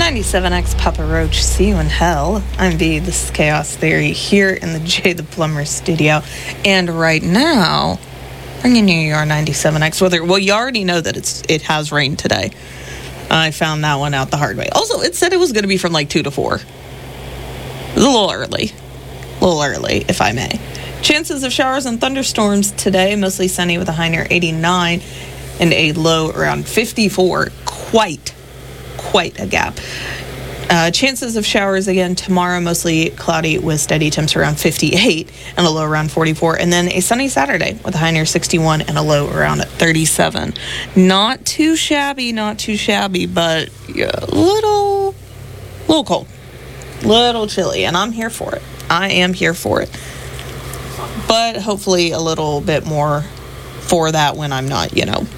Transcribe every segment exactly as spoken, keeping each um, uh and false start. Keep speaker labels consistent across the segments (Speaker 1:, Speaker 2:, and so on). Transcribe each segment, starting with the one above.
Speaker 1: ninety-seven X Papa Roach, see you in hell. I'm V, this is Chaos Theory, here in the Jay the Plumber studio. And right now, bringing you your ninety-seven X weather. Well, you already know that it's it has rained today. I found that one out the hard way. Also, it said it was going to be from like two to four. It was a little early. A little early, if I may. Chances of showers and thunderstorms today, mostly sunny with a high near eighty-nine and a low around fifty-four. Quite, quite a gap. Uh, chances of showers again tomorrow, mostly cloudy with steady temps around fifty-eight and a low around forty-four. And then a sunny Saturday with a high near sixty-one and a low around thirty-seven. Not too shabby, not too shabby, but yeah, a little, little cold, little chilly, and I'm here for it. I am here for it. But hopefully a little bit more for that when I'm not, you know,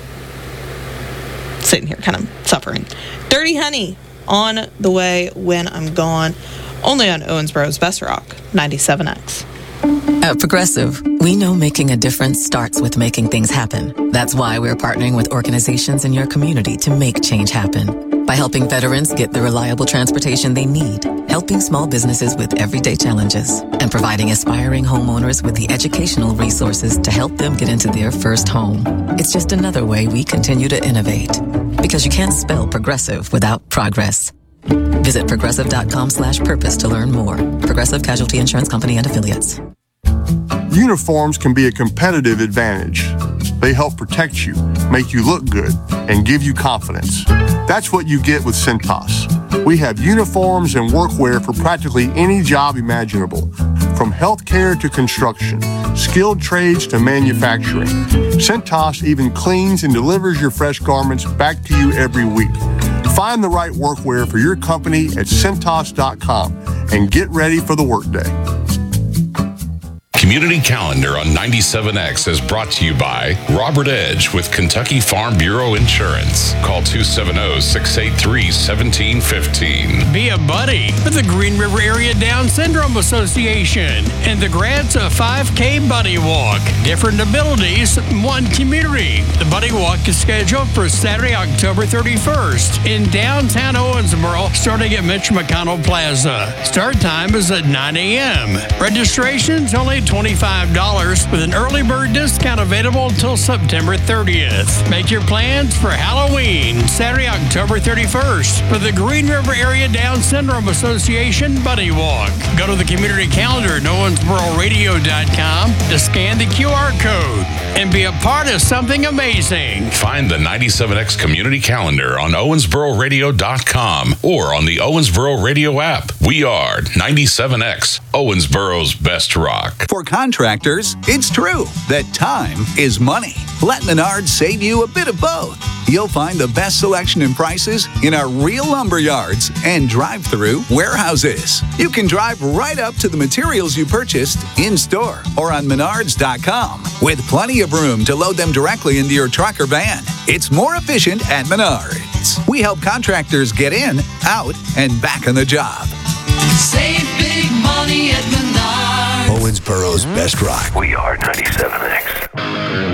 Speaker 1: sitting here kind of suffering. Dirty Honey on the way when I'm gone. Only on Owensboro's Best Rock, ninety-seven X.
Speaker 2: At Progressive, we know making a difference starts with making things happen. That's why we're partnering with organizations in your community to make change happen. By helping veterans get the reliable transportation they need, helping small businesses with everyday challenges, and providing aspiring homeowners with the educational resources to help them get into their first home. It's just another way we continue to innovate. Because you can't spell progressive without progress. Visit progressive.com slash purpose to learn more. Progressive Casualty Insurance Company and Affiliates.
Speaker 3: Uniforms can be a competitive advantage. They help protect you, make you look good, and give you confidence. That's what you get with Cintas. We have uniforms and workwear for practically any job imaginable, from healthcare to construction, skilled trades to manufacturing. Cintas even cleans and delivers your fresh garments back to you every week. Find the right workwear for your company at Cintas dot com and get ready for the workday.
Speaker 4: Community Calendar on ninety-seven X is brought to you by Robert Edge with Kentucky Farm Bureau Insurance. Call two seven zero, six eight three, one seven one five.
Speaker 5: Be a buddy with the Green River Area Down Syndrome Association and the grants of five K Buddy Walk. Different abilities, one community. The Buddy Walk is scheduled for Saturday, October thirty-first in downtown Owensboro, starting at Mitch McConnell Plaza. Start time is at nine a.m. Registration's only twenty-five dollars with an early bird discount available until September thirtieth. Make your plans for Halloween, Saturday, October thirty-first, for the Green River Area Down Syndrome Association Buddy Walk. Go to the community calendar at owensboro radio dot com to scan the Q R code and be a part of something amazing.
Speaker 4: Find the ninety-seven X Community Calendar on owensboro radio dot com or on the Owensboro Radio app. We are ninety-seven X, Owensboro's Best Rock.
Speaker 6: For contractors, it's true that time is money. Let Menards save you a bit of both. You'll find the best selection and prices in our real lumber yards and drive-through warehouses. You can drive right up to the materials you purchased in-store or on menards dot com with plenty of room to load them directly into your truck or van. It's more efficient at Menards. We help contractors get in, out, and back on the job.
Speaker 7: Save big money at Menards.
Speaker 8: Owensboro's Best Rock.
Speaker 9: We are ninety-seven X.